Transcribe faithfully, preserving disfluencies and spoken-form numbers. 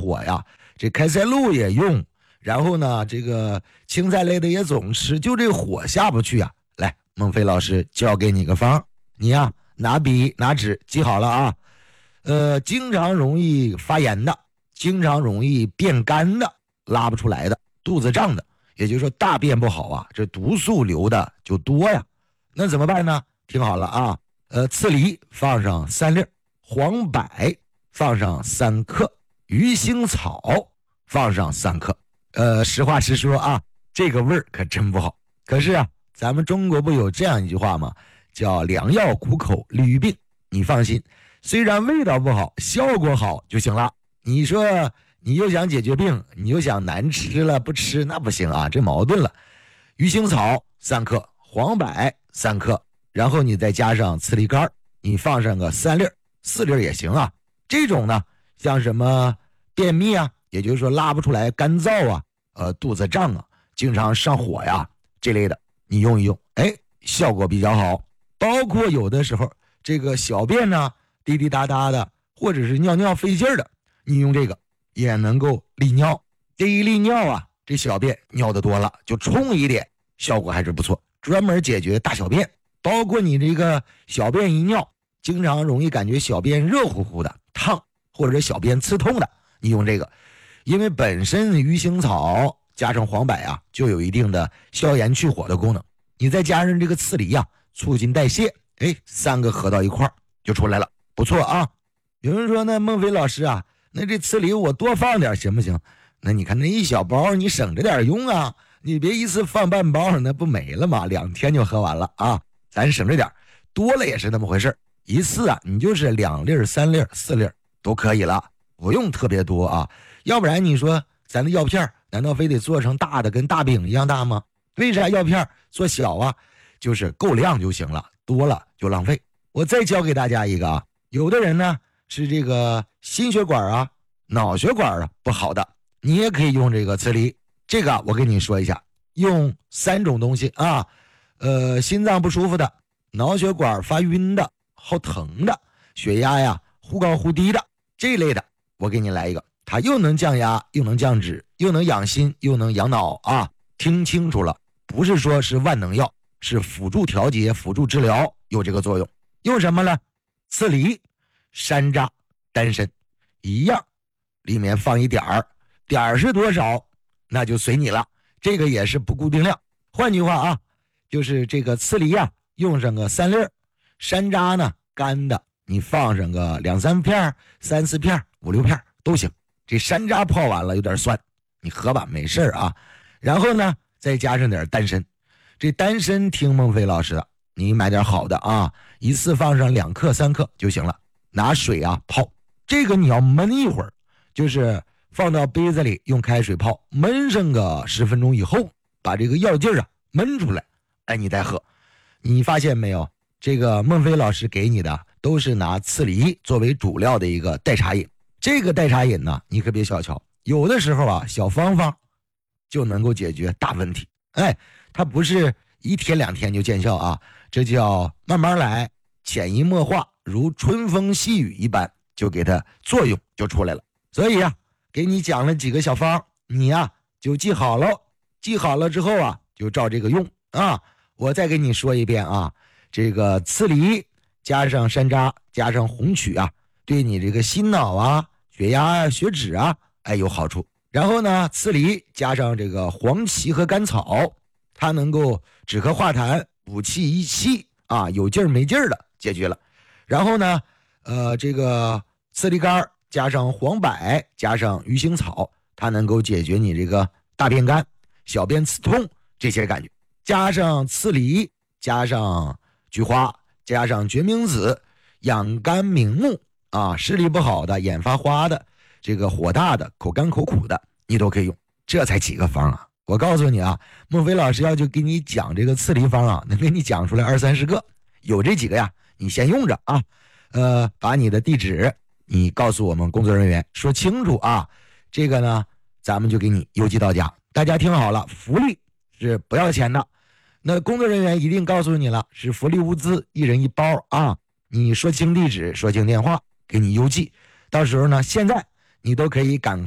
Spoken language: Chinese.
火呀，这开塞露也用，然后呢这个青菜类的也总吃，就这火下不去啊。来，孟非老师教给你个方，你呀拿笔拿纸记好了啊。呃，经常容易发炎的，经常容易变干的，拉不出来的，肚子胀的，也就是说大便不好啊，这毒素流的就多呀。那怎么办呢？听好了啊，呃，刺梨放上三粒，黄柏放上三克，鱼腥草放上三克。呃，实话实说啊，这个味儿可真不好。可是啊，咱们中国不有这样一句话吗？叫良药苦口利于病。你放心，虽然味道不好，效果好就行了。你说你又想解决病，你又想难吃了不吃，那不行啊，这矛盾了。鱼腥草三克，黄柏三克，然后你再加上刺梨干，你放上个三粒四粒也行啊。这种呢，像什么便秘啊，也就是说拉不出来干燥啊，呃肚子胀啊，经常上火呀这类的，你用一用，哎，效果比较好。包括有的时候这个小便呢滴滴答答的，或者是尿尿费劲的，你用这个也能够利尿。这一利尿啊，这小便尿的多了就冲一点，效果还是不错，专门解决大小便。包括你这个小便一尿，经常容易感觉小便热乎乎的烫，或者小便刺痛的，你用这个，因为本身鱼腥草加上黄柏啊，就有一定的消炎去火的功能，你再加上这个刺梨啊，促进代谢，哎，三个合到一块儿就出来了，不错啊。有人说呢，孟非老师啊，那这刺梨我多放点行不行？那你看那一小包你省着点用啊，你别一次放半包，那不没了吗？两天就喝完了啊，咱省着点，多了也是那么回事，一次啊你就是两粒三粒四粒都可以了，不用特别多啊。要不然你说咱的药片难道非得做成大的跟大饼一样大吗？为啥药片做小啊？就是够量就行了，多了就浪费。我再教给大家一个啊，有的人呢是这个心血管啊脑血管啊不好的，你也可以用这个刺梨。这个我跟你说一下，用三种东西啊，呃，心脏不舒服的，脑血管发晕的，好疼的，血压呀忽高忽低的这一类的，我给你来一个，它又能降压又能降脂又能养心又能养脑啊。听清楚了，不是说是万能药，是辅助调节辅助治疗，有这个作用。用什么呢？刺梨、山楂、丹参一样，里面放一点儿，点儿是多少那就随你了，这个也是不固定量。换句话啊，就是这个刺梨啊用上个三粒，山楂呢干的你放上个两三片三四片五六片都行。这山楂泡完了有点酸，你喝吧没事啊。然后呢再加上点丹参，这丹参听孟非老师的，你买点好的啊，一次放上两克三克就行了，拿水啊泡。这个你要焖一会儿，就是放到杯子里用开水泡，焖上个十分钟以后，把这个药劲儿啊焖出来，哎，你再喝。你发现没有，这个孟非老师给你的都是拿刺梨作为主料的一个代茶饮。这个代茶饮呢，你可别小瞧，有的时候啊小方方就能够解决大问题。哎，它不是一天两天就见效啊，这叫慢慢来，潜移默化，如春风细雨一般，就给它作用就出来了。所以啊，给你讲了几个小方，你呀、啊、就记好了，记好了之后啊，就照这个用啊。我再给你说一遍啊，这个刺梨加上山楂加上红曲啊，对你这个心脑啊、血压啊、血脂啊，哎有好处。然后呢，刺梨加上这个黄芪和甘草，它能够止咳化痰、补气益气啊，有劲儿没劲儿的解决了。然后呢，呃，这个刺梨干加上黄柏加上鱼腥草，它能够解决你这个大便干、小便刺痛这些感觉。加上刺梨，加上菊花，加上决明子，养肝明目啊，视力不好的、眼发花的、这个火大的、口干口苦的，你都可以用。这才几个方啊！我告诉你啊，孟非老师要就给你讲这个刺梨方啊，能给你讲出来二三十个，有这几个呀，你先用着啊。呃，把你的地址你告诉我们工作人员，说清楚啊。这个呢，咱们就给你邮寄到家。大家听好了，福利是不要钱的。那工作人员一定告诉你了，是福利物资，一人一包啊。你说清地址，说清电话，给你邮寄。到时候呢，现在你都可以赶